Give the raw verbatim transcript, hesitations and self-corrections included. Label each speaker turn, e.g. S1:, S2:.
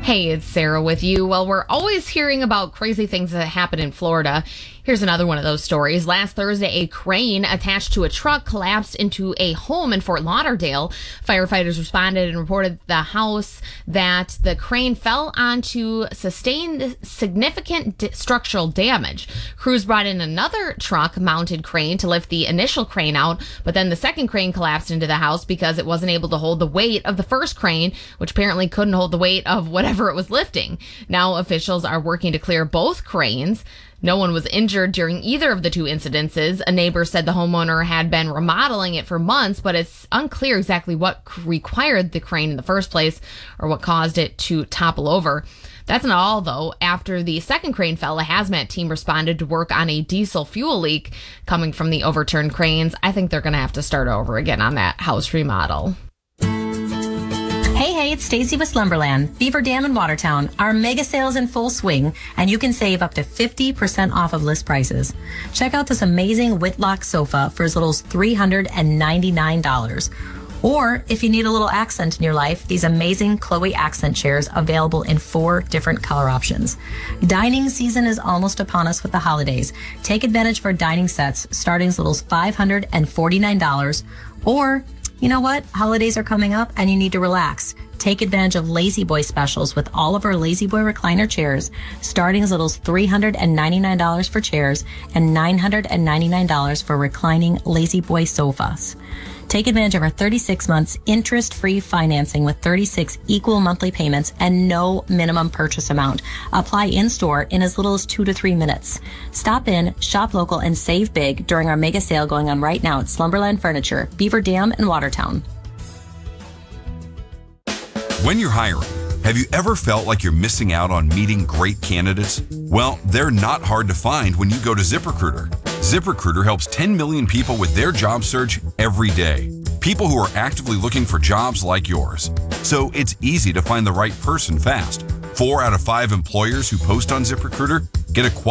S1: Hey, it's Sarah with you. Well, we're always hearing about crazy things that happen in Florida. Here's another one of those stories. Last Thursday, a crane attached to a truck collapsed into a home in Fort Lauderdale. Firefighters responded and reported the house that the crane fell onto sustained significant d- structural damage. Crews brought in another truck-mounted crane to lift the initial crane out, but then the second crane collapsed into the house because it wasn't able to hold the weight of the first crane, which apparently couldn't hold the weight of whatever it was lifting. Now officials are working to clear both cranes. No one was injured during either of the two incidences. A neighbor said the homeowner had been remodeling it for months, but it's unclear exactly what required the crane in the first place or what caused it to topple over. That's not all, though. After the second crane fell, a hazmat team responded to work on a diesel fuel leak coming from the overturned cranes. I think they're going to have to start over again on that house remodel.
S2: Hey, hey, it's Stacy with Slumberland, Beaver Dam in Watertown. Our mega sales in full swing, and you can save up to fifty percent off of list prices. Check out this amazing Whitlock sofa for as little as three hundred ninety-nine dollars. Or if you need a little accent in your life, these amazing Chloe accent chairs available in four different color options. Dining season is almost upon us with the holidays. Take advantage for dining sets starting as little as five hundred forty-nine dollars. Or you know what? Holidays are coming up and you need to relax. Take advantage of Lazy Boy specials with all of our Lazy Boy recliner chairs, starting as little as three hundred ninety-nine dollars for chairs and nine hundred ninety-nine dollars for reclining Lazy Boy sofas. Take advantage of our thirty-six months interest-free financing with thirty-six equal monthly payments and no minimum purchase amount. Apply in-store in as little as two to three minutes. Stop in, shop local, and save big during our mega sale going on right now at Slumberland Furniture, Beaver Dam, and Watertown.
S3: When you're hiring, have you ever felt like you're missing out on meeting great candidates? Well, they're not hard to find when you go to ZipRecruiter. ZipRecruiter helps ten million people with their job search every day. People who are actively looking for jobs like yours. So it's easy to find the right person fast. Four out of five employers who post on ZipRecruiter get a qualified